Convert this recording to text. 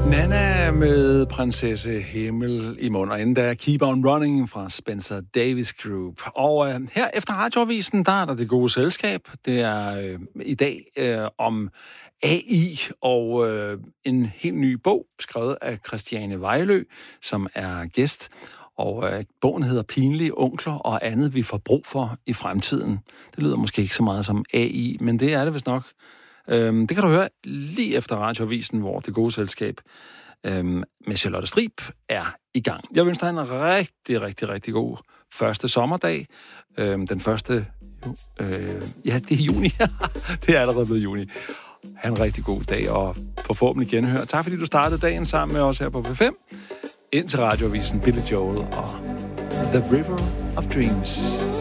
Nana med Prinsesse Himmel i munden, og inden der Keep On Running fra Spencer Davis Group. Og her efter Radioavisen, der er der Det Gode Selskab. Det er i dag om AI og en helt ny bog, skrevet af Christiane Vejlø, som er gæst. Og bogen hedder Pinlige onkler og andet, vi får brug for i fremtiden. Det lyder måske ikke så meget som AI, men det er det vist nok. Det kan du høre lige efter Radioavisen, hvor Det Gode Selskab med Charlotte Strib er i gang. Jeg ønsker dig en rigtig god første sommerdag. Den første... ja, det er juni. Det er allerede blevet juni. Ha' en rigtig god dag, og forhåbentlig genhør. Tak fordi du startede dagen sammen med os her på P5. Ind til Radioavisen, Billy Joel og The River of Dreams.